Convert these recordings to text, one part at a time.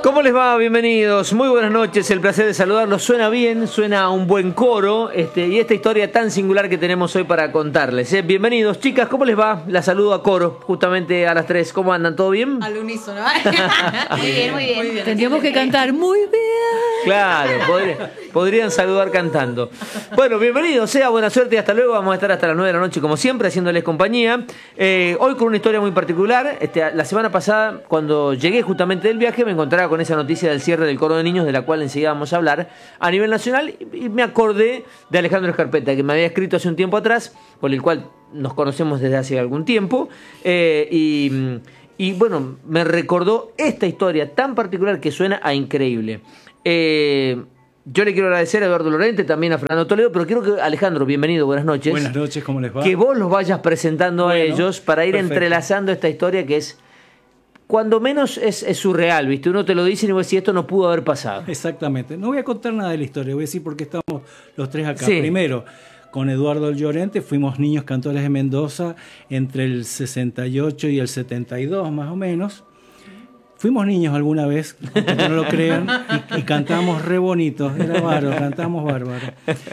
¿Cómo les va? Bienvenidos, muy buenas noches, el placer de saludarlos. Suena bien, suena un buen coro y esta historia tan singular que tenemos hoy para contarles. Bienvenidos, chicas, ¿cómo les va? La saludo a coro, justamente a las 3. ¿Cómo andan? ¿Todo bien? Al unísono. Muy bien, muy bien. Muy bien. Tendríamos que cantar muy bien. Claro, podrían saludar cantando. Bueno, bienvenidos, buena suerte y hasta luego. Vamos a estar hasta las 9 de la noche, como siempre, haciéndoles compañía. Hoy con una historia muy particular. La semana pasada, cuando llegué justamente del viaje, me encontraba con esa noticia del cierre del coro de niños, de la cual enseguida vamos a hablar, a nivel nacional, y me acordé de Alejandro Escarpeta, que me había escrito hace un tiempo atrás, por el cual nos conocemos desde hace algún tiempo, y bueno, me recordó esta historia tan particular que suena a increíble. Yo le quiero agradecer a Eduardo Lorente, también a Fernando Toledo, pero quiero que, Alejandro, bienvenido, buenas noches. Buenas noches, ¿cómo les va? Que vos los vayas presentando a ellos para ir entrelazando esta historia que es, cuando menos es surreal, ¿viste? Uno te lo dice y vos decís, esto no pudo haber pasado. Exactamente. No voy a contar nada de la historia, voy a decir por qué estamos los tres acá. Sí. Primero, con Eduardo Llorente fuimos niños cantores de Mendoza entre el 68 y el 72 más o menos. Fuimos niños alguna vez, aunque no lo crean, y cantamos re bonitos, era bárbaro, cantamos bárbaro.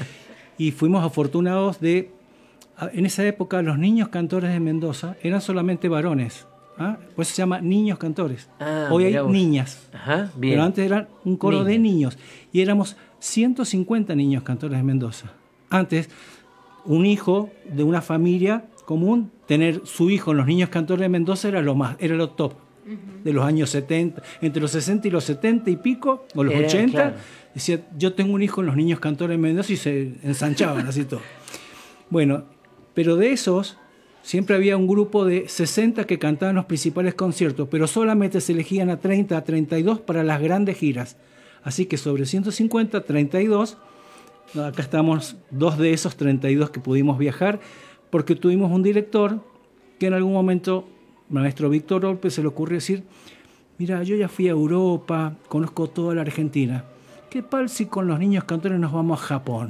Y fuimos afortunados de... En esa época los niños cantores de Mendoza eran solamente varones. Pues se llama niños cantores. Hoy hay niñas. Ajá, bien. Pero antes eran un coro de niños. Y éramos 150 niños cantores de Mendoza. Antes, un hijo de una familia común, tener su hijo en los niños cantores de Mendoza era lo top. De los años 70, entre los 60 y los 70 y pico, o los 80, claro. Decía, yo tengo un hijo en los niños cantores de Mendoza, y se ensanchaban así todo. Bueno, pero de esos siempre había un grupo de 60 que cantaban los principales conciertos, pero solamente se elegían a 30, a 32 para las grandes giras. Así que sobre 150, 32, acá estamos 2 de esos 32 que pudimos viajar, porque tuvimos un director que en algún momento, maestro Víctor Olpe, se le ocurrió decir, mira, yo ya fui a Europa, conozco toda la Argentina, ¿qué tal si con los niños cantores nos vamos a Japón?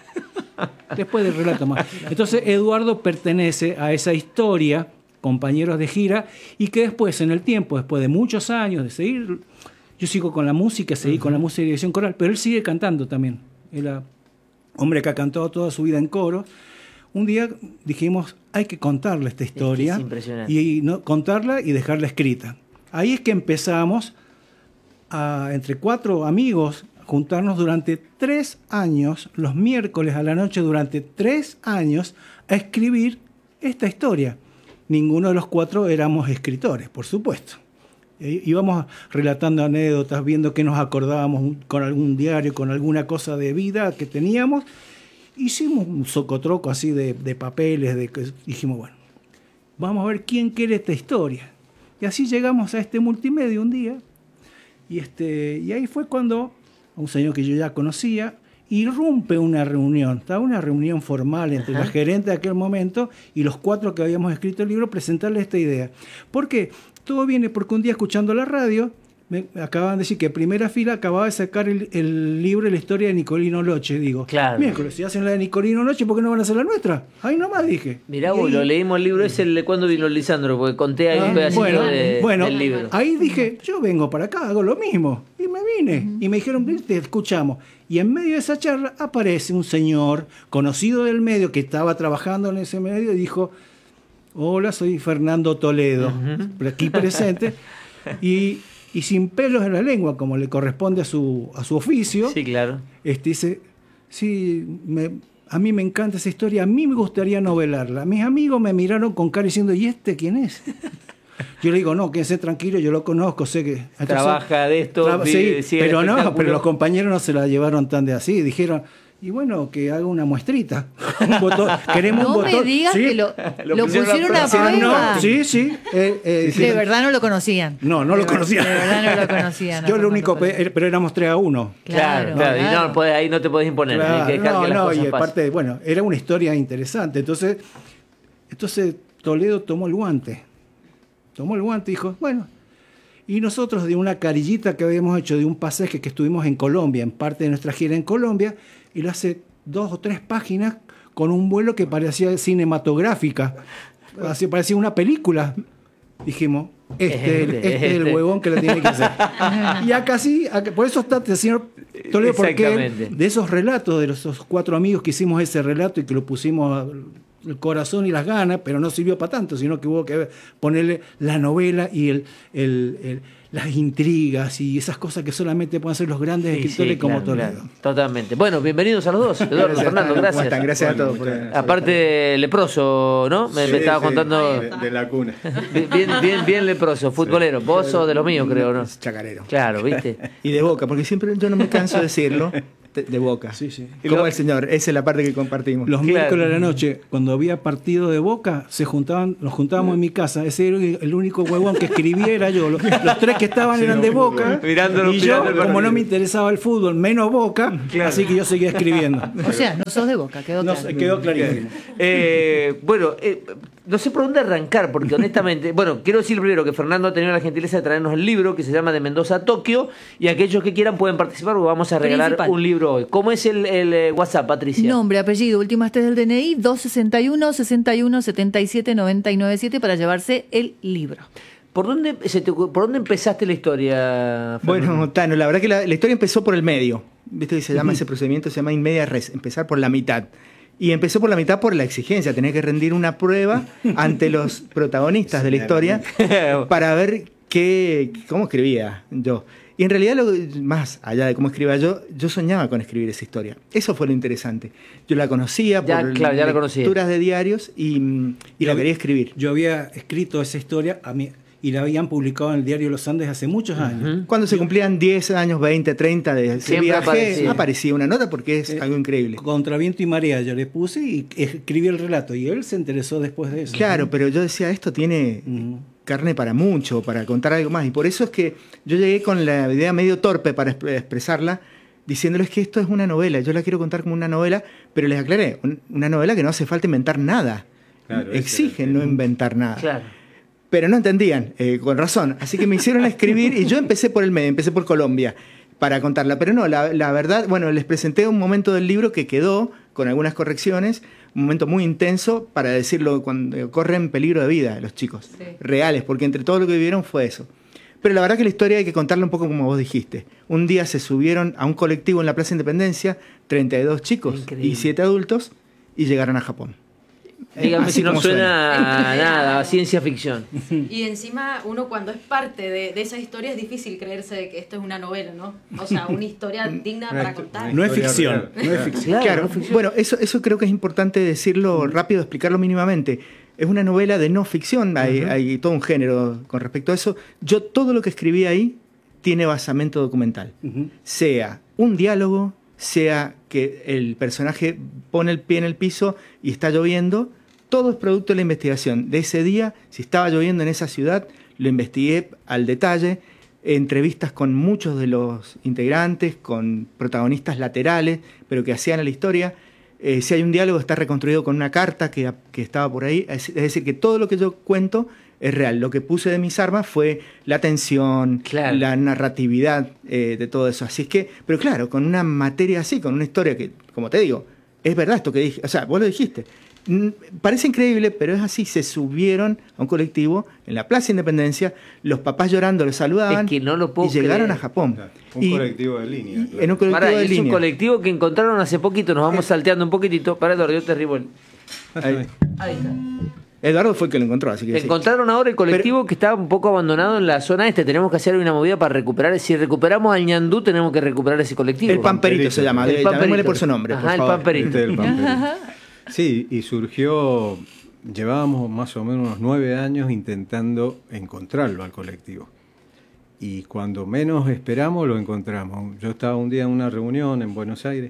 Después del relato más. Entonces Eduardo pertenece a esa historia, compañeros de gira, y que después, en el tiempo, después de muchos años de seguir, yo sigo con la música, seguí con la música y dirección coral, pero él sigue cantando también. Era hombre que ha cantado toda su vida en coro. Un día dijimos, hay que contarle esta historia, y no, contarla y dejarla escrita. Ahí es que empezamos entre 4 amigos, juntarnos durante 3 años, los miércoles a la noche, durante 3 años, a escribir esta historia. Ninguno de los 4 éramos escritores, por supuesto. Íbamos relatando anécdotas, viendo que nos acordábamos con algún diario, con alguna cosa de vida que teníamos. Hicimos un socotroco así de papeles, dijimos, bueno, vamos a ver quién quiere esta historia. Y así llegamos a este multimedia un día, y ahí fue cuando un señor que yo ya conocía irrumpe una reunión. Estaba una reunión formal entre la gerente de aquel momento y los 4 que habíamos escrito el libro, presentarle esta idea. ¿Por qué? Todo viene porque un día, escuchando la radio, me acababan de decir que Primera Fila acababa de sacar el libro de la historia de Nicolino Loche. Digo, claro. Miércoles, si hacen la de Nicolino Loche, ¿por qué no van a hacer la nuestra? Ahí nomás dije. Mirá, vos, lo leímos el libro ese, el de cuando vino Lisandro, porque conté ahí un pedacito del libro. Ahí dije, yo vengo para acá, hago lo mismo. Y me vine. Y me dijeron, te escuchamos. Y en medio de esa charla aparece un señor conocido del medio que estaba trabajando en ese medio y dijo, hola, soy Fernando Toledo, aquí presente. Y sin pelos en la lengua, como le corresponde a su oficio. Sí, claro. Dice, sí, a mí me encanta esa historia, a mí me gustaría novelarla. Mis amigos me miraron con cara diciendo, ¿y este quién es? Yo le digo, no, quédese tranquilo, yo lo conozco, sé que... Entonces, trabaja de esto, sí, pero no, pero los compañeros no se la llevaron tan de así, dijeron... Y bueno, que haga una muestrita. Queremos un botón. No me digas, ¿sí? que lo pusieron a prueba. No, sí. De verdad no lo conocían. No lo conocían. De verdad no lo conocían. Yo lo único, pero éramos 3-1. Claro. Y ahí no te podés imponer. Claro, hay que dejar que las cosas y aparte, pasen. bueno, era una historia interesante. Entonces Toledo tomó el guante. Y dijo, bueno. Y nosotros, de una carillita que habíamos hecho de un pasaje que estuvimos en Colombia, en parte de nuestra gira en Colombia, y lo hace 2 o 3 páginas con un vuelo que parecía cinematográfica, así parecía una película. Dijimos, Este es el huevón que lo tiene que hacer. Y acá sí, por eso está el señor Toledo, porque de esos relatos, de esos 4 amigos que hicimos ese relato y que lo pusimos el corazón y las ganas, pero no sirvió para tanto, sino que hubo que ponerle la novela y las intrigas y esas cosas que solamente pueden hacer los grandes escritores como Toledo. Claro, totalmente. Bueno, bienvenidos a los dos. Eduardo, Fernando, gracias. Gracias a todos. Aparte, leproso, ¿no? Me estaba contando. De la cuna. Bien leproso, futbolero. Vos sos de lo mío, creo, ¿no? Chacarero. Claro, ¿viste? Y de Boca, porque siempre yo no me canso de decirlo. De Boca. Sí, sí. Como el señor, esa es la parte que compartimos. Los miércoles a la noche, cuando había partido de Boca, nos juntábamos en mi casa. Ese era el único huevón que escribiera yo. Los 3 que estaban eran de Boca. Y yo, como no me interesaba el fútbol, menos Boca, así que yo seguía escribiendo. O sea, no sos de Boca, quedó claro. Quedó clarísimo. No sé por dónde arrancar, porque honestamente, quiero decir primero que Fernando ha tenido la gentileza de traernos el libro que se llama De Mendoza a Tokio, y aquellos que quieran pueden participar porque vamos a regalar un libro hoy. ¿Cómo es el WhatsApp, Patricia? Nombre, apellido, últimas 3 del DNI, 261 61 77 997 para llevarse el libro. ¿Por dónde empezaste la historia, Fernando? Bueno, Tano, la verdad que la historia empezó por el medio. ¿Viste que se llama ese procedimiento? Se llama in media res, empezar por la mitad. Y empezó por la mitad por la exigencia, tener que rendir una prueba ante los protagonistas de la historia para ver cómo escribía yo. Y en realidad, más allá de cómo escribía yo soñaba con escribir esa historia. Eso fue lo interesante. Yo la conocía por lecturas de diarios y la quería escribir. Yo había escrito esa historia y la habían publicado en el diario Los Andes hace muchos años. Cuando se cumplían 10 años, 20, 30 de ese viaje, aparecía una nota porque es algo increíble. Contra viento y marea yo le puse y escribí el relato y él se interesó después de eso. Claro, pero yo decía, esto tiene carne para mucho, para contar algo más. Y por eso es que yo llegué con la idea medio torpe para expresarla, diciéndoles que esto es una novela. Yo la quiero contar como una novela, pero les aclaré, una novela que no hace falta inventar nada. Claro, exige no inventar nada. Claro. Pero no entendían, con razón. Así que me hicieron escribir y yo empecé por el medio, empecé por Colombia para contarla. Pero no, la verdad, les presenté un momento del libro que quedó con algunas correcciones, un momento muy intenso para decirlo cuando corren peligro de vida los chicos, reales, porque entre todo lo que vivieron fue eso. Pero la verdad que la historia hay que contarla un poco como vos dijiste. Un día se subieron a un colectivo en la Plaza Independencia, 32 chicos y 7 adultos, y llegaron a Japón. Dígame si no suena a nada, a ciencia ficción. Y encima uno cuando es parte de esa historia es difícil creerse que esto es una novela, ¿no? O sea, una historia digna para contar. No es ficción. No es ficción. Claro, bueno, eso creo que es importante decirlo rápido, explicarlo mínimamente. Es una novela de no ficción, hay todo un género con respecto a eso. Yo todo lo que escribí ahí tiene basamento documental. Sea un diálogo, sea que el personaje pone el pie en el piso y está lloviendo, todo es producto de la investigación. De ese día, si estaba lloviendo en esa ciudad, lo investigué al detalle, entrevistas con muchos de los integrantes, con protagonistas laterales, pero que hacían a la historia. Si hay un diálogo, está reconstruido con una carta que estaba por ahí. Es decir, que todo lo que yo cuento es real. Lo que puse de mis armas fue la tensión, la narratividad de todo eso. Así es que, pero claro, con una materia así, con una historia que, como te digo, es verdad esto que dije. O sea, vos lo dijiste. Parece increíble, pero es así. Se subieron a un colectivo en la Plaza Independencia, los papás llorando los saludaban, es que no lo puedo y llegaron creer. a Japón. Un colectivo de línea. En un colectivo de línea. Es un colectivo que encontraron hace poquito, nos vamos salteando un poquitito. Para Eduardo, yo te arribo Ahí está. Eduardo fue el que lo encontró, así que encontraron ahora el colectivo que estaba un poco abandonado en la zona este. Tenemos que hacer una movida para recuperar. Si recuperamos al ñandú, tenemos que recuperar ese colectivo. El Pamperito se llama. Llamémosle por su nombre. Ajá, por favor. Este es el Pamperito. Sí, y surgió, llevábamos más o menos unos 9 años intentando encontrarlo al colectivo. Y cuando menos esperamos, lo encontramos. Yo estaba un día en una reunión en Buenos Aires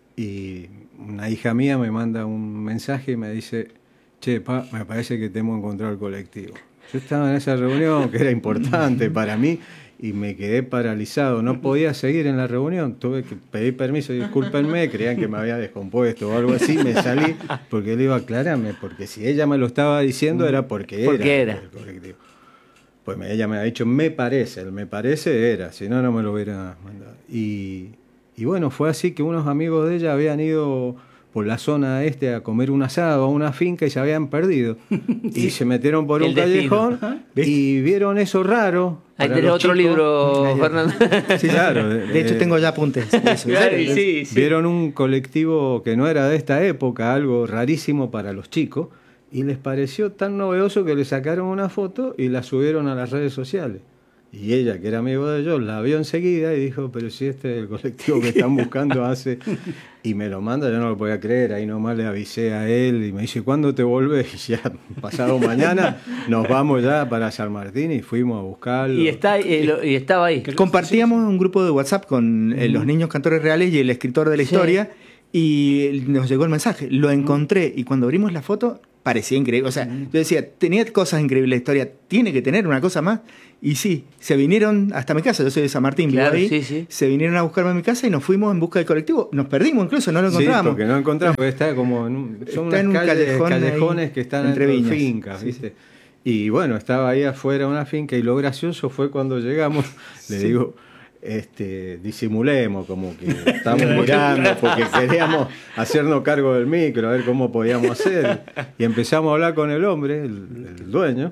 y una hija mía me manda un mensaje y me dice: che, pa, me parece que te hemos encontrado el colectivo. Yo estaba en esa reunión que era importante para mí y me quedé paralizado. No podía seguir en la reunión. Tuve que pedir permiso, discúlpenme, creían que me había descompuesto o algo así. Me salí porque le iba a aclararme, porque si ella me lo estaba diciendo era porque era el colectivo. Pues ella me ha dicho, me parece, el me parece era, si no, no me lo hubiera mandado. Y bueno, fue así que unos amigos de ella habían ido por la zona a comer un asado a una finca y se habían perdido. Y se metieron por El un destino. callejón y vieron eso raro. Ahí para tenés los otro chicos. libro, Fernando. Sí, Claro, de hecho, tengo ya apuntes. de eso. Claro, y sí, sí. Vieron un colectivo que no era de esta época, algo rarísimo para los chicos, y les pareció tan novedoso que le sacaron una foto y la subieron a las redes sociales. Y ella, que era amigo de ellos, la vio enseguida y dijo, pero si este es el colectivo que están buscando hace... Y me lo manda, yo no lo podía creer, ahí nomás le avisé a él y me dice, ¿cuándo te volvés? Y ya, pasado mañana, nos vamos ya para San Martín y fuimos a buscarlo. Y estaba ahí. Compartíamos un grupo de WhatsApp con los niños cantores reales y el escritor de la historia, y nos llegó el mensaje. Lo encontré, y cuando abrimos la foto, parecía increíble. O sea, yo decía, tenía cosas increíbles la historia, tiene que tener una cosa más. Y sí, se vinieron hasta mi casa, yo soy de San Martín, vivo Claro, ahí. sí, sí. Se vinieron a buscarme a mi casa y nos fuimos en busca del colectivo. Nos perdimos incluso, no lo Sí, encontrábamos. porque no encontramos, porque está como son Está unas en un callejones ahí, que están entre entre viñas. fincas, ¿viste? Y bueno, estaba ahí afuera una finca y lo gracioso fue cuando llegamos, le digo, disimulemos, como que estamos mirando porque queríamos hacernos cargo del micro, a ver cómo podíamos hacer. Y empezamos a hablar con el hombre, el dueño,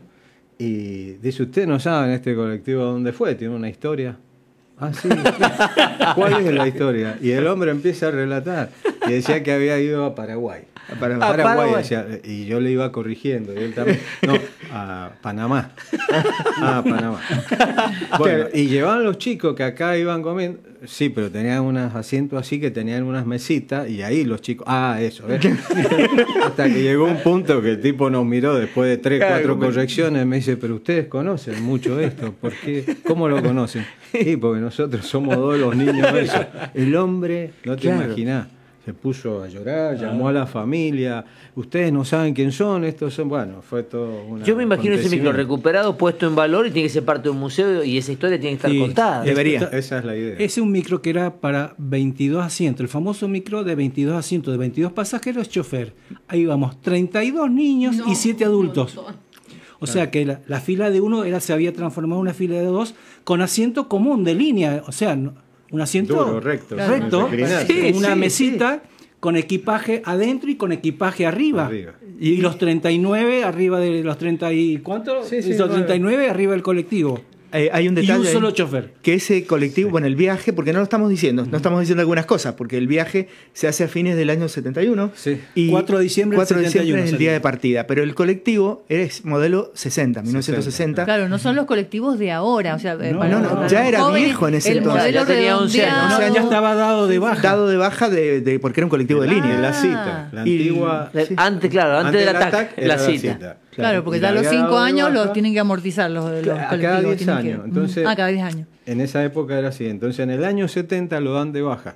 y dice, ¿usted no sabe este colectivo dónde fue? ¿Tiene una historia? Ah, sí. ¿Cuál es la historia? Y el hombre empieza a relatar y decía que había ido a Paraguay. A Paraguay. Paraguay, decía, y yo le iba corrigiendo. Y él también, no, a Panamá. Ah, Panamá. Bueno, y llevaban los chicos que acá iban comiendo. Sí, pero tenían unos asientos así que tenían unas mesitas y ahí los chicos. Ah, eso, ¿ves? Hasta que llegó un punto que el tipo nos miró después de 3, 4 correcciones. Me dice, pero ustedes conocen mucho esto. ¿Por qué? ¿Cómo lo conocen? Sí, porque nosotros somos dos de los niños esos. El hombre, no te imaginás. Se puso a llorar, llamó a la familia. Ustedes no saben quién son, estos son. Bueno, fue todo una. Yo me imagino ese micro acontecimiento. recuperado, puesto en valor, y tiene que ser parte de un museo, y esa historia tiene que estar Sí, contada. Debería. Esa es la idea. Ese es un micro que era para 22 asientos, el famoso micro de 22 asientos, de 22 pasajeros, chofer. Ahí íbamos 32 niños y 7 adultos. O sea que la fila de uno se había transformado en una fila de 2 con asiento común, de línea. O sea, un asiento Duro, recto. recto, Reclinable. con una mesita con equipaje adentro y con equipaje arriba. Y los 39 arriba de los 30 y... ¿Cuánto? Sí, Los 39 arriba del colectivo. Hay un Y detalle un ahí, solo chofer. que ese colectivo, bueno, el viaje, porque no lo estamos diciendo, no estamos diciendo algunas cosas, porque el viaje se hace a fines del año 71. Sí. Y 4 de diciembre del 4 de diciembre 71 es el día salió. de partida, pero el colectivo es modelo 60, 1960. Claro, no son los colectivos de ahora. O sea, para no, para ya los era jóvenes, viejo en ese el entonces. modelo Ya tenía 11 años. redondeado. 11 años. Ya estaba dado de baja. Dado de baja porque era un colectivo de línea. La cita, la Y- antigua. Sí. Antes, claro, antes del ataque, era la cita. Claro, porque Y ya a la los había 5 dado de años baja. los tienen que amortizar los colectivos. Cada 10 tienen años. que- Entonces, cada 10 años. En esa época era así. Entonces, en el año 70 lo dan de baja.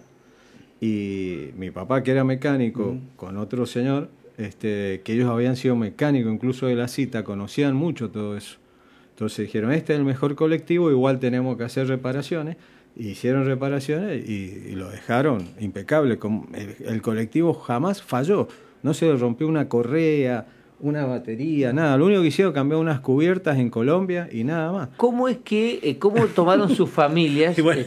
Y mi papá, que era mecánico, con otro señor, que ellos habían sido mecánicos incluso de la cita, conocían mucho todo eso. Entonces dijeron, este es el mejor colectivo, igual tenemos que hacer reparaciones. Y hicieron reparaciones y lo dejaron impecable. El colectivo jamás falló. No se le rompió una correa, una batería, nada. Lo único que hicieron cambiar unas cubiertas en Colombia y nada más. ¿Cómo es que, cómo tomaron sus familias? Y bueno,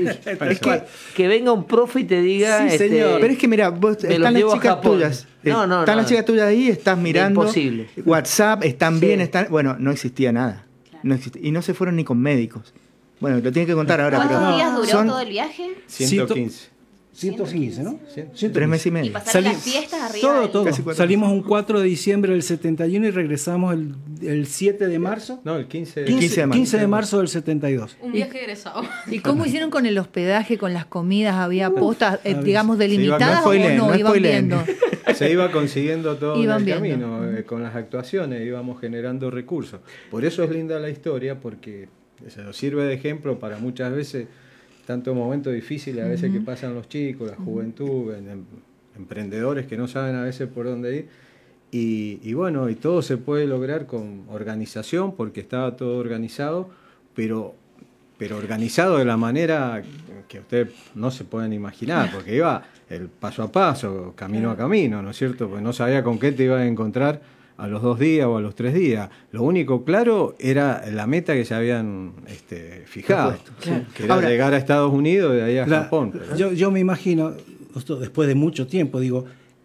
Que venga un profe y te diga... Sí, señor. Pero es que mira, vos, me están los las llevo a chicas Japón. tuyas. No, Están las chicas tuyas ahí, estás mirando. Imposible. WhatsApp, están Sí. bien, están. Bueno, no existía nada. No existía. Y no se fueron ni con médicos. Bueno, lo tienen que contar ahora. ¿Cuántos pero días duró son todo el viaje? 115. 115, ¿no? 3 meses y ¿Y medio. pasaron Sali- las fiestas arriba? Todo, del- todo. Casi 4 Salimos un 4 de diciembre del 71 y regresamos el 7 de marzo. No, el 15 15 de marzo. del 72. Un viaje egresado. ¿Y cómo hicieron con el hospedaje, con las comidas? ¿Había postas, ver, digamos, se iba delimitadas con- o spoileen, no? no Iban spoileen. viendo. Se iba consiguiendo todo en Iban el viendo. camino, con las actuaciones íbamos generando recursos. Por eso es linda la historia, porque se nos sirve de ejemplo para muchas veces, tantos momentos difíciles a veces que pasan los chicos, la juventud, emprendedores que no saben a veces por dónde ir. Y bueno, y todo se puede lograr con organización, porque estaba todo organizado, pero organizado de la manera que ustedes no se pueden imaginar, porque iba el paso a paso, camino a camino, ¿no es cierto? Porque no sabía con qué te ibas a encontrar a los 2 días o a los 3 días. Lo único claro era la meta que se habían fijado, que era Ahora, llegar a Estados Unidos y de ahí a La- Japón. Pero- yo me imagino, esto después de mucho tiempo, digo,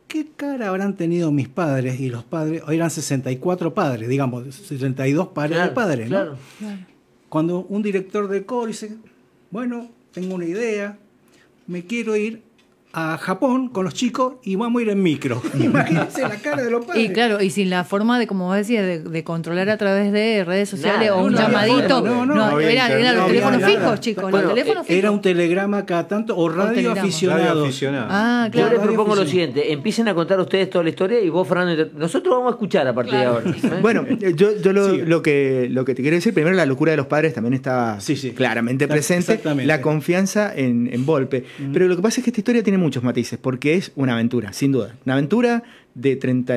¿qué cara habrán tenido mis padres? Y los padres, eran 64 padres, digamos, 62 pares de padres, ¿no? Claro. Cuando un director de coro dice, bueno, tengo una idea, me quiero ir a Japón con los chicos y vamos a ir en micro. Imagínense la cara de los padres. Y claro, y sin la forma de, como vos decías, de controlar a través de redes sociales Nada, o un no había llamadito. forma, no había eran internet, los no había teléfonos nada. fijos, chicos. Bueno, los teléfonos fijos. Era un telegrama cada tanto o radio telegrama. aficionado. Radio aficionado. Ah, Yo claro. les propongo lo aficionado. siguiente, empiecen a contar ustedes toda la historia y vos, Fernando, nosotros vamos a escuchar a partir de ahora. ¿eh? Bueno, yo lo que te quiero decir, primero la locura de los padres también estaba Sí, sí. claramente presente, Exactamente. la confianza en Volpe. Pero lo que pasa es que esta historia tiene muchos matices, porque es una aventura, sin duda. Una aventura de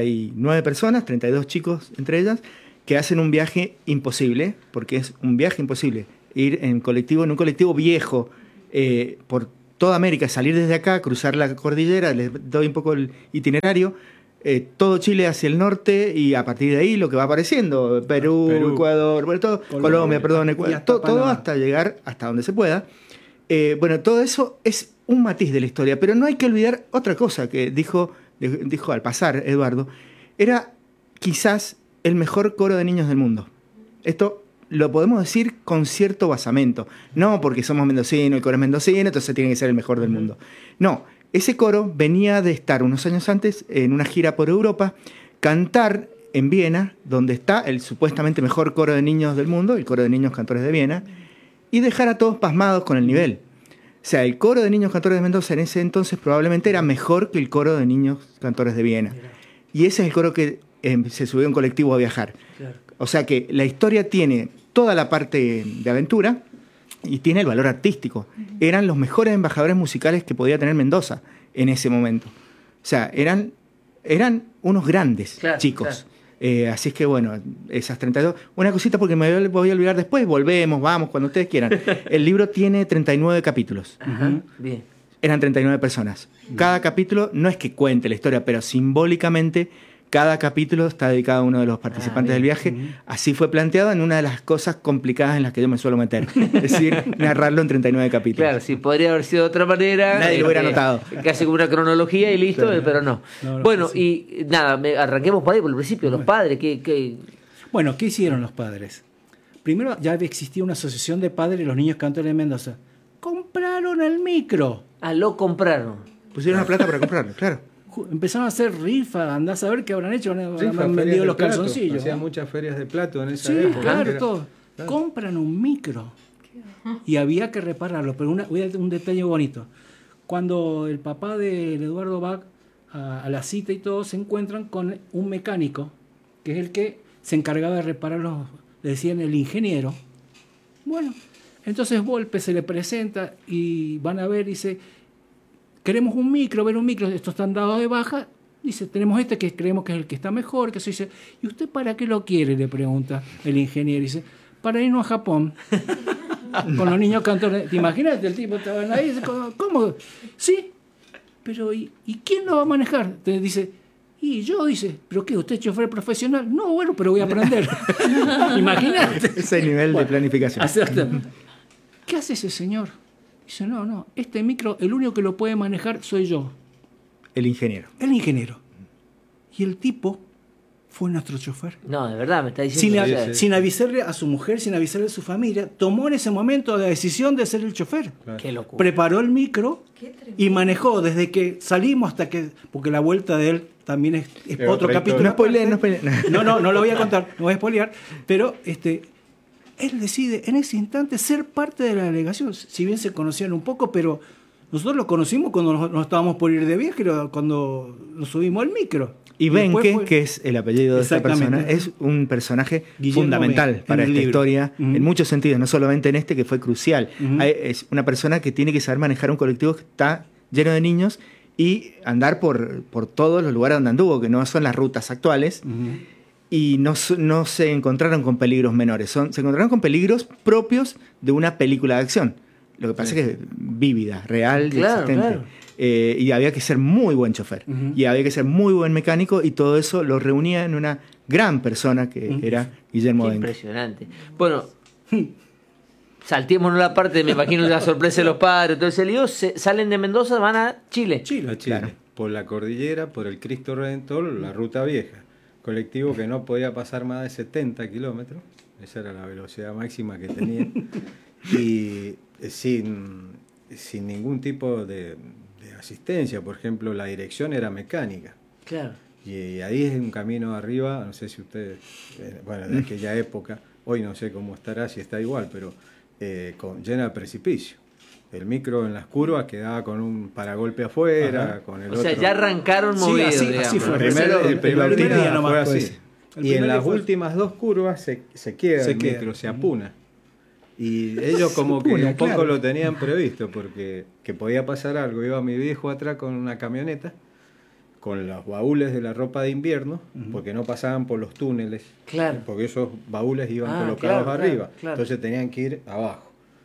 39 personas, 32 chicos entre ellas, que hacen un viaje imposible, porque es un viaje imposible. Ir en un colectivo viejo, por toda América, salir desde acá, cruzar la cordillera, les doy un poco el itinerario, todo Chile hacia el norte y a partir de ahí lo que va apareciendo, Perú. Ecuador, bueno, todo, Colombia, perdón, y hasta todo Panamá. hasta llegar hasta donde se pueda. Bueno, todo eso es un matiz de la historia, pero no hay que olvidar otra cosa que dijo al pasar Eduardo, era quizás el mejor coro de niños del mundo. Esto lo podemos decir con cierto basamento, no porque somos mendocinos, el coro es mendocino, entonces tiene que ser el mejor del mundo. No, ese coro venía de estar unos años antes en una gira por Europa, cantar en Viena, donde está el supuestamente mejor coro de niños del mundo, el coro de niños cantores de Viena, y dejar a todos pasmados con el nivel. O sea, el coro de niños cantores de Mendoza en ese entonces probablemente era mejor que el coro de niños cantores de Viena. Y ese es el coro que se subió en colectivo a viajar. Claro. O sea que la historia tiene toda la parte de aventura y tiene el valor artístico. Eran los mejores embajadores musicales que podía tener Mendoza en ese momento. O sea, eran unos grandes chicos. Claro. Así es que bueno, esas 32. Una cosita porque me voy a olvidar después, volvemos, vamos, cuando ustedes quieran. El libro tiene 39 capítulos. Ajá, bien. Eran 39 personas. Cada capítulo no es que cuente la historia, pero simbólicamente cada capítulo está dedicado a uno de los participantes del viaje. Así fue planteado en una de las cosas complicadas en las que yo me suelo meter. Es decir, narrarlo en 39 capítulos. Claro, sí, podría haber sido de otra manera. Nadie lo hubiera notado. Casi como una cronología y listo, Claro. pero no. No, Bueno, sí. y nada, arranquemos por ahí, por el principio. Los padres, Bueno, ¿qué hicieron los padres? Primero ya existía una asociación de padres de los niños cantores de Mendoza. Compraron el micro. lo compraron. Pusieron la plata para comprarlo, claro. Empezaron a hacer rifas, andás a ver qué habrán hecho, Sí, han ferias vendido de los plato. calzoncillos. Hacían ¿no? muchas ferias de plato en esa Sí, época. claro, Era- todo. Compran un micro y había que repararlo, pero un detalle bonito. Cuando el papá de Eduardo va a la cita y todo, se encuentran con un mecánico, que es el que se encargaba de reparar los, le decían el ingeniero. Bueno, entonces Volpe se le presenta y van a ver, dice, queremos un micro, ver un micro, estos están dados de baja. Dice, tenemos este que creemos que es el que está mejor, que se dice, ¿y usted para qué lo quiere? Le pregunta el ingeniero. Dice, para irnos a Japón. Con los niños cantores. ¿Te imaginas? El tipo estaba ahí. Dice, ¿cómo? Sí, pero ¿y quién lo va a manejar? Te dice, y yo, dice, ¿pero qué? ¿Usted es chofer profesional? No, bueno, pero voy a aprender. Imagínate. Ese nivel de planificación. Exactamente. ¿Qué hace ese señor? Dice, no, este micro, el único que lo puede manejar soy yo. El ingeniero. El ingeniero. Y el tipo fue nuestro chofer. No, de verdad, me está diciendo. Sin avisarle a su mujer, sin avisarle a su familia, tomó en ese momento la decisión de ser el chofer. Qué locura. Preparó el micro Qué tremendo. y manejó desde que salimos hasta que... Porque la vuelta de él también es Pero otro otra capítulo. No spoileen, no spoileen. No lo voy a contar, no voy a spoilear. Pero él decide en ese instante ser parte de la delegación. Si bien se conocían un poco, pero nosotros lo conocimos cuando nos estábamos por ir de viaje, cuando nos subimos al micro. Y después Benke, fue- que es el apellido de esta Exactamente. persona, es un personaje Guillermo fundamental Benke, para en el esta libro. historia, Ujú. en muchos sentidos, no solamente en este que fue crucial. Ujú. Es una persona que tiene que saber manejar un colectivo que está lleno de niños y andar por todos los lugares donde anduvo, que no son las rutas actuales, Ujú. y no se encontraron con peligros menores, se encontraron con peligros propios de una película de acción. Lo que pasa es que es vívida, real y Claro, existente. claro. Y había que ser muy buen chofer. Ujú. Y había que ser muy buen mecánico. Y todo eso lo reunía en una gran persona que era Guillermo Qué Benke. impresionante. Bueno, saltémonos la parte, me imagino la sorpresa de los padres, todo ese lío. Salen de Mendoza, van a Chile. Chile. A Chile. Claro. por la cordillera, por el Cristo Redentor, la ruta vieja. Colectivo que no podía pasar más de 70 kilómetros, esa era la velocidad máxima que tenía, y sin ningún tipo de asistencia. Por ejemplo, la dirección era mecánica. Claro. Y ahí es un camino arriba, no sé si ustedes, bueno, de aquella época, hoy no sé cómo estará, si está igual, pero llena de precipicio. El micro en las curvas quedaba con un paragolpe afuera, con el O otro. sea, ya arrancaron movidos, así digamos. fue. El primer día nomás fue fue así. ese. Y en las últimas 2 curvas se queda el queda. micro, se apuna. Y ellos como que un poco lo tenían previsto, porque que podía pasar algo. Iba mi viejo atrás con una camioneta, con los baúles de la ropa de invierno, porque no pasaban por los túneles, Claro. porque esos baúles iban colocados claro, arriba, claro. entonces tenían que ir abajo.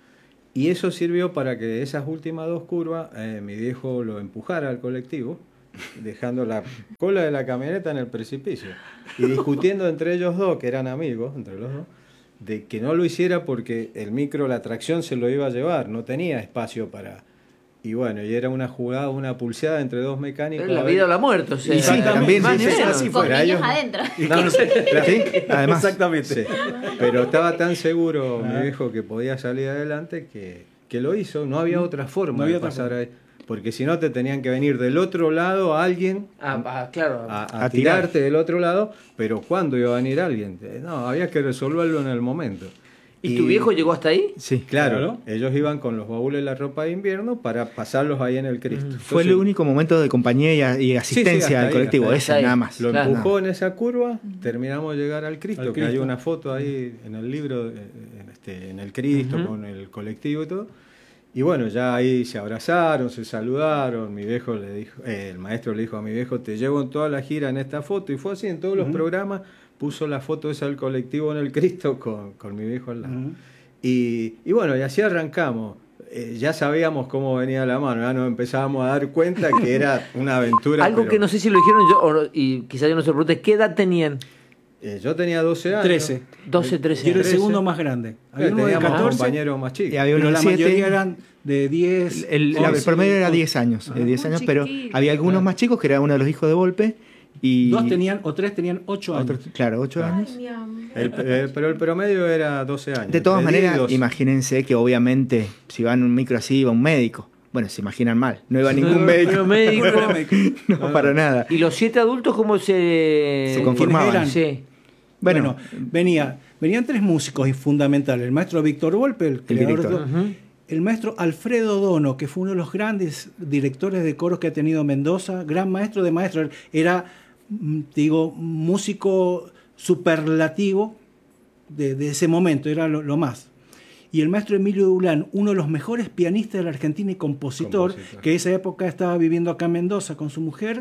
Y eso sirvió para que esas últimas 2 curvas, mi viejo lo empujara al colectivo, dejando la cola de la camioneta en el precipicio. Y discutiendo entre ellos dos, que eran amigos, entre los dos, de que no lo hiciera porque el micro, la tracción se lo iba a llevar, no tenía espacio para... Y bueno, y era una jugada, una pulseada entre 2 mecánicos. Era la vida o la muerte, o sea. Y sí, también, más sí, ni sí, menos. así Con fuera, niños ellos- adentro. No, sí, Además. Exactamente. Sí. Pero estaba tan seguro mi viejo que podía salir adelante que lo hizo. No había otra forma No había de otra pasar forma. ahí. Porque si no te tenían que venir del otro lado alguien Claro. a A tirar. tirarte del otro lado. Pero ¿cuándo iba a venir alguien? No, había que resolverlo en el momento. ¿Y tu viejo llegó hasta ahí? Sí. Claro, ellos iban con los baúles de la ropa de invierno para pasarlos ahí en el Cristo. Fue el Entonces, único momento de compañía y asistencia hasta al colectivo, ahí, ese ahí. nada más. Lo Claro. empujó en esa curva, terminamos de llegar al Cristo, Al que hay Cristo. una foto ahí en el libro, en el Cristo, con el colectivo y todo. Y bueno, ya ahí se abrazaron, se saludaron, mi viejo le dijo, el maestro le dijo a mi viejo, te llevo en toda la gira en esta foto, y fue así en todos los programas, puso la foto esa del colectivo en el Cristo con mi viejo al lado. Y bueno, y así arrancamos. Ya sabíamos cómo venía la mano, ya nos empezábamos a dar cuenta que era una aventura. Algo pero, que no sé si lo dijeron yo, y quizás yo no se lo pregunté, ¿qué edad tenían? yo tenía 12 años. 13. 12, 13 Yo era el 13. segundo más grande. Había uno de Teníamos 14, compañeros más chicos. Y había pero uno la de 7. mayoría eran de 10. El 11, promedio era 11. 10 años, 10 Muy años, pero chiquito. había algunos más chicos que era uno de los hijos de Volpe y 2 tenían, o 3 tenían 8 años. otros, claro, 8 años. Ay, mi amor. Pero el promedio era 12 años. De todas Entre 10 y maneras, 12. imagínense que obviamente si va en un micro así iba un médico. Bueno, se imaginan mal, no iba ningún No, médico. médico. No, para nada. ¿Y los 7 adultos cómo se conformaban. ¿Quiénes eran? Sí. Bueno, venían 3 músicos fundamentales. El maestro Víctor Volpe, el creador director. el maestro Alfredo Dono, que fue uno de los grandes directores de coros que ha tenido Mendoza, gran maestro de maestros. Era, digo, músico superlativo de ese momento, era lo más. Y el maestro Emilio Dulán, uno de los mejores pianistas de la Argentina y compositor, que en esa época estaba viviendo acá en Mendoza con su mujer.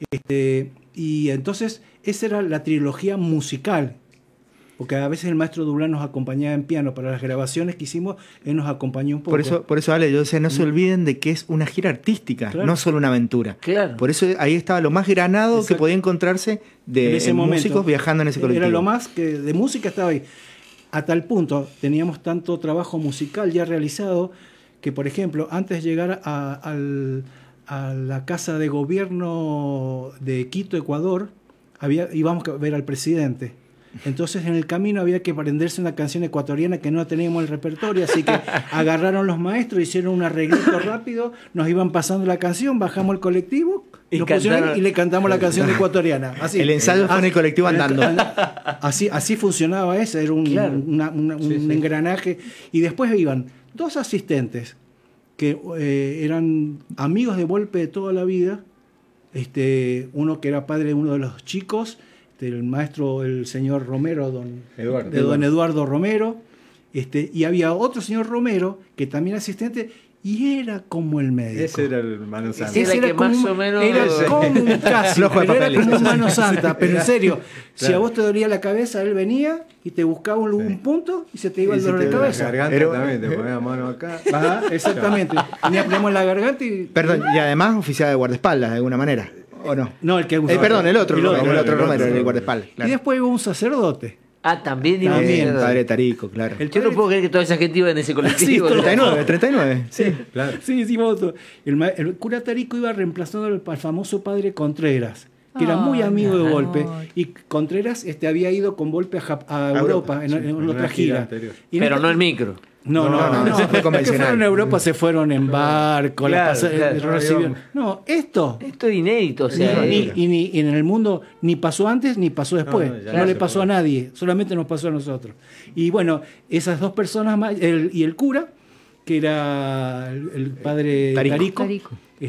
Y entonces esa era la trilogía musical, porque a veces el maestro Dulán nos acompañaba en piano para las grabaciones que hicimos, él nos acompañó un poco. Por eso, Ale, yo decía, no se olviden de que es una gira artística, Claro. no solo una aventura. Claro. Por eso ahí estaba lo más granado Exacto. que podía encontrarse de En ese momento, músicos viajando en ese colectivo. Era lo más que de música estaba ahí. A tal punto, teníamos tanto trabajo musical ya realizado, que por ejemplo, antes de llegar a la Casa de Gobierno de Quito, Ecuador, íbamos a ver al presidente. Entonces en el camino había que aprenderse una canción ecuatoriana que no teníamos el repertorio, así que agarraron los maestros, hicieron un arreglito rápido, nos iban pasando la canción, bajamos el colectivo Y lo pusieron cantaron. y le cantamos la canción ecuatoriana. Así. El ensayo fue en el colectivo andando. Así funcionaba eso, era un Claro. un engranaje. Y después iban 2 asistentes que eran amigos de Volpe de toda la vida. Uno que era padre de uno de los chicos, el maestro, el señor Romero, don Eduardo Romero. Y había otro señor Romero que también era asistente y era como el médico. Ese era el mano santa. Ese Ese era que como más un- o menos- era como un casi, Flojo de pero era papeles. como un mano santa, pero en serio, si Claro. a vos te dolía la cabeza, él venía y te buscaba un punto y se te iba el dolor de La cabeza. garganta Pero- también, te ponía la mano acá. Ajá, exactamente. Tenía problemas en la garganta y... Perdón, y además oficial de guardaespaldas de alguna manera, ¿o no? No, el que Perdón, el otro Romero, Romero, el guardaespaldas. Y Claro. después hubo un sacerdote. Ah, también iba a También, ser. padre Tarico, claro. El Yo no puedo creer que toda esa gente iba en ese colectivo. Sí, 39, sí. Claro. Sí, hicimos otro. El cura Tarico iba reemplazando al famoso padre Contreras, que era muy amigo de Volpe. Y Contreras había ido con Volpe a Europa en otra gira. anterior. Y Pero no el micro. No, no, fue Los que convencional. fueron a Europa se fueron en barco, Claro, claro. recibieron. No, esto. Esto es inédito, o sea. Ni en el mundo ni pasó antes ni pasó después. No, ya No no le se pasó puede. a nadie, solamente nos pasó a nosotros. Y bueno, esas dos personas más, y el cura, que era el padre Tarico. Tarico,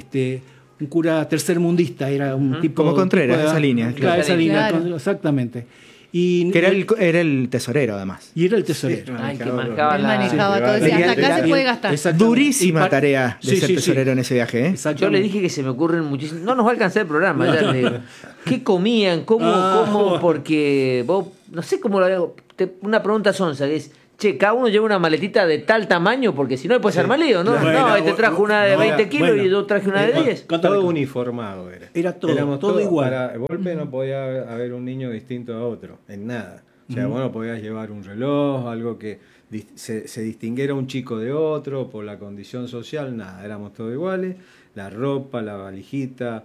un cura tercermundista, era un tipo. Como Contreras, esa línea, Claro, claro. esa línea, Claro. exactamente. Y Que era el tesorero, además. y era el tesorero. Ay, que manejaba Él la. manejaba todo. Sí, Decía, hasta acá Y- se puede gastar. exactamente. Durísima Y pa- tarea de Sí, ser sí, sí. tesorero en ese viaje, ¿eh? Yo le Exactamente. dije que se me ocurren muchísimos. No nos va a alcanzar el programa, ya le digo. ¿Qué comían? ¿Cómo? Porque vos, no sé cómo lo hago. Una pregunta sonsa, que es, che, cada uno lleva una maletita de tal tamaño, porque si no, después ser lío, ¿no? Bueno, No, este trajo una de no, 20 kilos bueno. y yo traje una de 10. Contale. Todo uniformado era. Era todo, Éramos todo todos- igual. Para Volpe no podía haber un niño distinto a otro, en nada. O sea, vos no podías llevar un reloj, algo que se distinguiera un chico de otro por la condición social, nada. Éramos todos iguales. La ropa, la valijita,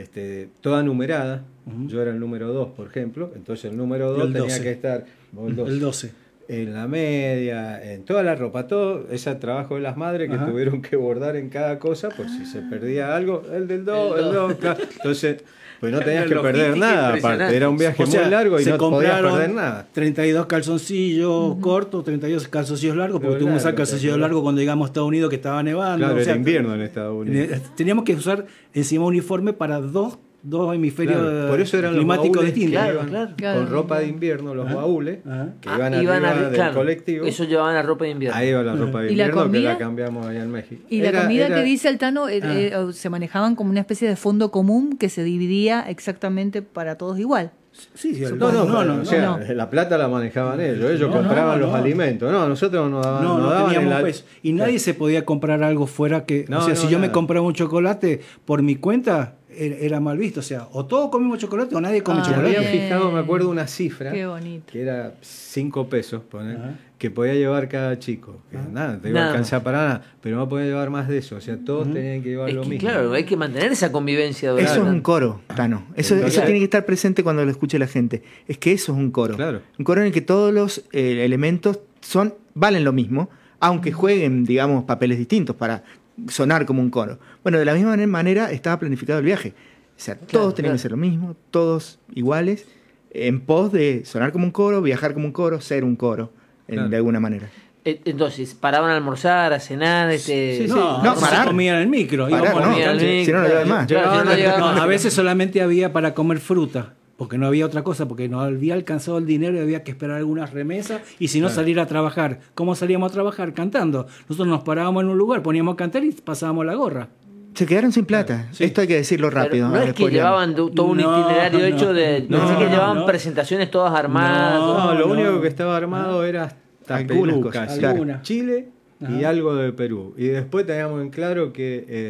toda numerada. Yo era el número 2, por ejemplo. Entonces el número Y 2 el tenía 12. que estar... vos el 12. El 12. En la media, en toda la ropa, todo ese trabajo de las madres que Ajá. tuvieron que bordar en cada cosa por si se perdía algo, el del 2, el 2, claro. Entonces, pues no tenías Una que perder logística nada, impresionante. aparte, era un viaje O sea, muy largo y se no podías compraron perder nada. 32 calzoncillos cortos, 32 calzoncillos largos, porque Pero tuvimos que usar largo, calzoncillos claro. largos cuando llegamos a Estados Unidos, que estaba nevando. Claro, o sea, era invierno en Estados Unidos. Teníamos que usar encima uniforme para dos hemisferios Claro, por eso eran los climáticos baúles distintos. que Claro, iban claro. Claro. con ropa de invierno, los baúles, Ajá. que iban arriba del claro, colectivo. Eso llevaban la ropa de invierno. Ahí va la ropa de ¿Y la invierno que comida? la cambiamos allá en México. Y la Era- comida era- que dice Altano, se manejaban como una especie de fondo común que se dividía exactamente para todos igual. Sí, sí, No, no, o sea, no. la plata la manejaban ellos No, compraban no, los no. alimentos. No, nosotros nos daban, No, nos no daban teníamos el al- peso. Y nadie se podía comprar algo fuera que... No, o sea, no, si yo me nada. compraba un chocolate por mi cuenta, era mal visto. O sea, o todos comimos chocolate o nadie come Ah, Se chocolate. habían bien. fijado, me acuerdo, una cifra Qué bonito. que era 5 pesos, poner, Ajá. que podía llevar cada chico. Que nada, te iba Nada a alcanzar para nada, pero no podía llevar más de eso. O sea, todos tenían que llevar Es lo que, mismo. claro, hay que mantener esa convivencia. Eso es durante- un coro, Tano. Eso Entonces- tiene que estar presente cuando lo escuche la gente. Es que eso es un coro. Claro. Un coro en el que todos los elementos valen lo mismo, aunque jueguen, digamos, papeles distintos para sonar como un coro. Bueno, de la misma manera estaba planificado el viaje. O sea, todos tenían claro. que ser lo mismo, todos iguales, en pos de sonar como un coro, viajar como un coro, ser un coro, Claro. de alguna manera. Entonces, paraban a almorzar, a cenar, sí. No, No, se parar. comía en el micro. Parar, íbamos no, a la cancha. si no, no llevan más. Claro, si no, no No, llegaban- a veces solamente había para comer fruta, porque no había otra cosa, porque no había alcanzado el dinero y había que esperar algunas remesas, y si no salir a trabajar. ¿Cómo salíamos a trabajar? Cantando. Nosotros nos parábamos en un lugar, poníamos a cantar y pasábamos la gorra. Se quedaron sin plata. Sí. Esto hay que decirlo Pero rápido. no es que spoileamos. llevaban todo un No, itinerario no, hecho de. no, pensé que llevaban no. presentaciones todas armadas. No, lo no. único que estaba armado era hasta Algunas Perú, cosas, casi. claro. Chile y Ajá. algo de Perú. Y después teníamos en claro que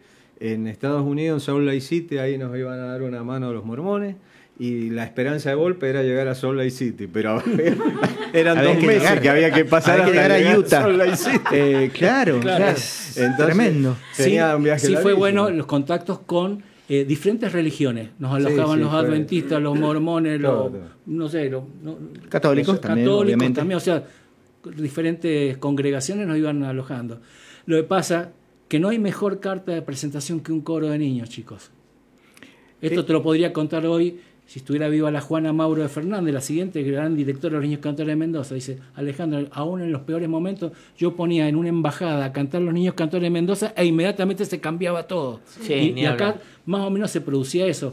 en Estados Unidos, en Salt Lake City, ahí nos iban a dar una mano los mormones. Y la esperanza de Volpe era llegar a Salt Lake City, pero eran Había 2 que meses llegar. que había que pasar Había que hasta llegar a Utah. Salt Lake City. Claro, Claro. es Entonces, tremendo. tenía un viaje sí fue larguísimo. bueno los contactos con diferentes religiones. Nos alojaban sí, los fue- adventistas, los mormones, Todo, los, todo. no sé, Católicos también, católicos obviamente. también, o sea, diferentes congregaciones nos iban alojando. Lo que pasa que no hay mejor carta de presentación que un coro de niños, chicos. Esto te lo podría contar hoy si estuviera viva la Juana Mauro de Fernández, la siguiente gran directora de los Niños Cantores de Mendoza. Dice, Alejandro, aún en los peores momentos yo ponía en una embajada a cantar los Niños Cantores de Mendoza e inmediatamente se cambiaba todo. Sí, y ni acá hablar. más o menos se producía eso.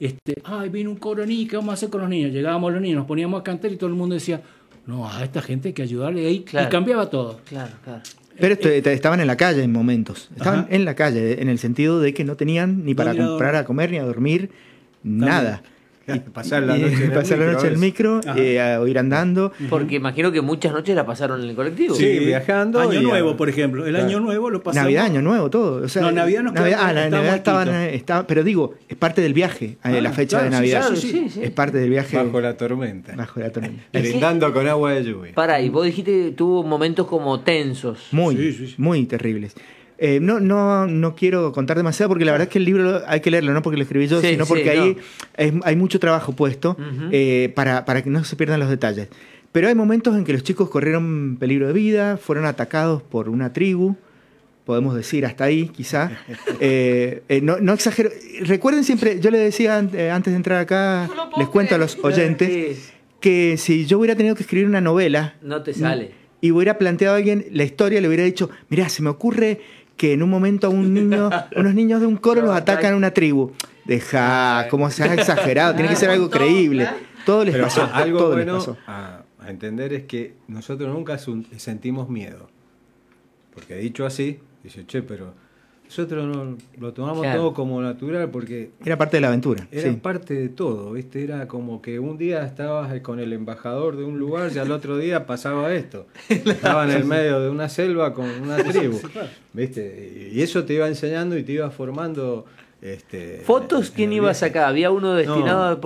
Ay, viene un coro niño, ¿qué vamos a hacer con los niños? Llegábamos los niños, nos poníamos a cantar y todo el mundo decía, no, a esta gente hay que ayudarle ahí. Claro. Y cambiaba todo. Claro, claro. Pero estaban en la calle en momentos. Estaban Ajá. en la calle, en el sentido de que no tenían ni para ¿Dónde ir a comprar dormir? a comer ni a dormir, nada. Pasar la noche en el pasar la noche en el micro, o ir andando. Porque imagino que muchas noches la pasaron en el colectivo. Sí, viajando. Año y Nuevo, por ejemplo. El Año Nuevo lo pasamos. Navidad, Año Nuevo, todo. O sea, No, Navidad nos quedamos- la Navidad estábamos estaba, pero digo, es parte del viaje, la fecha claro, de Navidad. claro, sí. Es parte del viaje Bajo la tormenta. bajo la tormenta. Brindando con agua de lluvia. Pará, y vos dijiste que tuvo momentos como tensos. Muy, Sí. muy terribles. No quiero contar demasiado porque la verdad es que el libro hay que leerlo, no porque lo escribí yo, Sí, sino sí, porque no. ahí hay mucho trabajo puesto Ujú. para que no se pierdan los detalles. Pero hay momentos en que los chicos corrieron peligro de vida, fueron atacados por una tribu, podemos decir hasta ahí quizá. No exagero. Recuerden siempre, yo les decía antes de entrar acá, les cuento a los oyentes que si yo hubiera tenido que escribir una novela No te sale. y hubiera planteado a alguien la historia, le hubiera dicho, mirá, se me ocurre que en un momento a unos niños de un coro los atacan a una tribu. Deja, como se ha exagerado, tiene que ser algo creíble. Todo les Pero pasó. algo todo les bueno pasó. a entender es que nosotros nunca sentimos miedo. Porque dicho así, dice, che, pero nosotros no, lo tomamos Claro. todo como natural porque Era parte de la aventura. era Sí. parte de todo, ¿viste? Era como que un día estabas con el embajador de un lugar y al otro día pasaba esto. Estaba en el medio de una selva con una tribu, ¿viste? Y eso te iba enseñando y te iba formando. ¿Fotos en quién el iba a viaje. sacar? Había uno destinado No. a